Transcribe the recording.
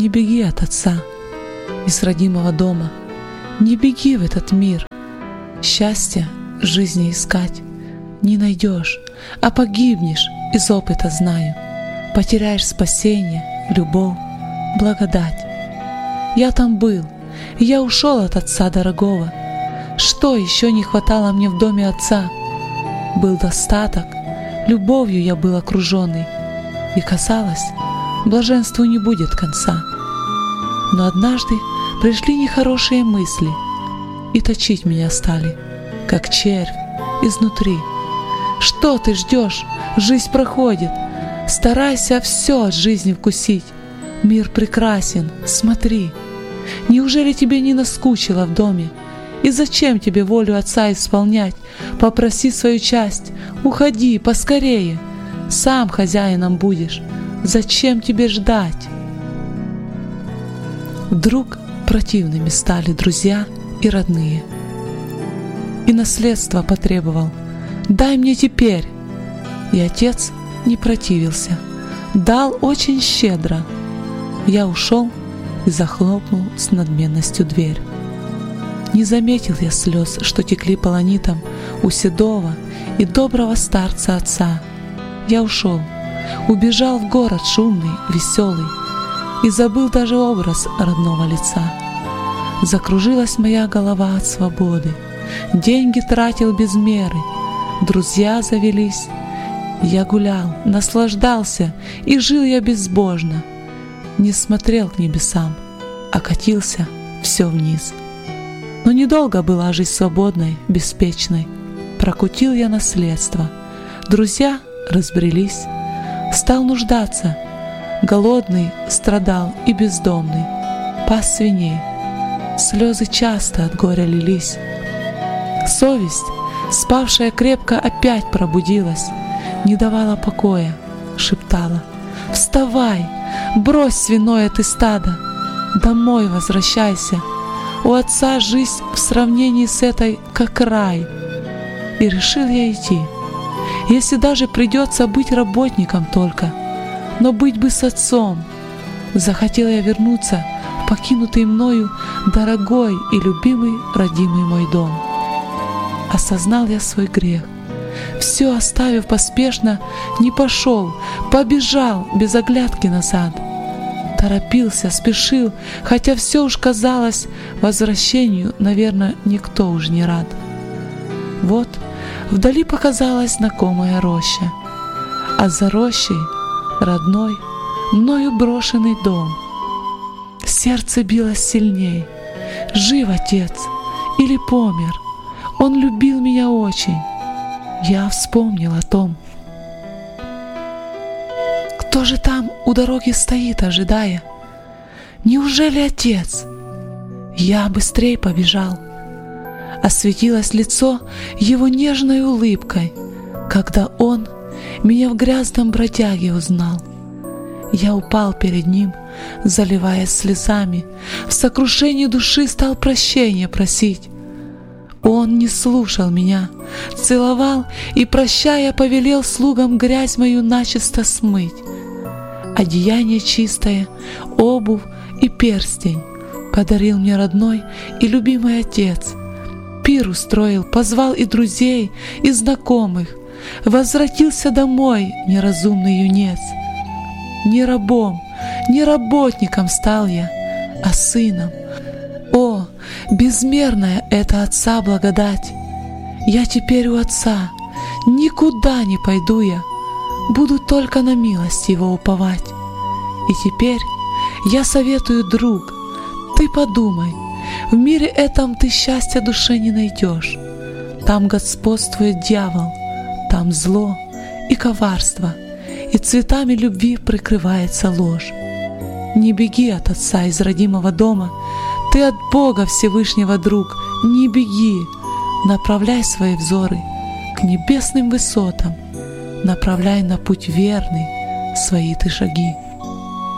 Не беги от отца из родимого дома, не беги в этот мир. Счастья жизни искать не найдешь, а погибнешь, из опыта знаю. Потеряешь спасение, любовь, благодать. Я там был, я ушел от отца дорогого. Что еще не хватало мне в доме отца? Был достаток, любовью я был окруженный, и казалось, блаженству не будет конца. Но однажды пришли нехорошие мысли и точить меня стали, как червь изнутри. Что ты ждешь? Жизнь проходит. Старайся все от жизни вкусить. Мир прекрасен, смотри. Неужели тебе не наскучило в доме? И зачем тебе волю отца исполнять? Попроси свою часть, уходи поскорее. Сам хозяином будешь. Зачем тебе ждать? Вдруг противными стали друзья и родные. И наследство потребовал. Дай мне теперь. И отец не противился. Дал очень щедро. Я ушел и захлопнул с надменностью дверь. Не заметил я слез, что текли полонитом у седого и доброго старца отца. Я ушел, убежал в город шумный, веселый, и забыл даже образ родного лица. Закружилась моя голова от свободы, деньги тратил без меры, друзья завелись. Я гулял, наслаждался, и жил я безбожно. Не смотрел к небесам, а катился все вниз. Но недолго была жизнь свободной, беспечной. Прокутил я наследство. Друзья разбрелись. Стал нуждаться. Голодный страдал и бездомный. Пас свиней. Слезы часто от горя лились. Совесть, спавшая крепко, опять пробудилась. Не давала покоя, шептала: «Вставай, брось свиное ты стадо, домой возвращайся. У отца жизнь в сравнении с этой как рай». И решил я идти, если даже придется быть работником только, но быть бы с отцом. Захотел я вернуться в покинутый мною дорогой и любимый родимый мой дом. Осознал я свой грех. Все оставив поспешно, не пошел, побежал без оглядки назад. Торопился, спешил, хотя все уж казалось, возвращению, наверное, никто уж не рад. Вот вдали показалась знакомая роща, а за рощей родной, мною брошенный дом. Сердце билось сильней. Жив отец или помер? Он любил меня очень. Я вспомнил о том. Кто же там у дороги стоит, ожидая? Неужели отец? Я быстрей побежал. Осветилось лицо его нежной улыбкой, когда он меня в грязном бродяге узнал. Я упал перед ним, заливаясь слезами, в сокрушении души стал прощения просить. Он не слушал меня, целовал и, прощая, повелел слугам грязь мою начисто смыть. Одеяние чистое, обувь и перстень подарил мне родной и любимый отец. Пир устроил, позвал и друзей, и знакомых. Возвратился домой неразумный юнец. Не рабом, не работником стал я, а сыном. О, безмерная это отца благодать! Я теперь у отца, никуда не пойду я, буду только на милость его уповать. И теперь я советую, друг, ты подумай, в мире этом ты счастья душе не найдешь. Там господствует дьявол, там зло и коварство, и цветами любви прикрывается ложь. Не беги от отца из родимого дома, ты от Бога Всевышнего, друг, не беги. Направляй свои взоры к небесным высотам, направляй на путь верный свои ты шаги.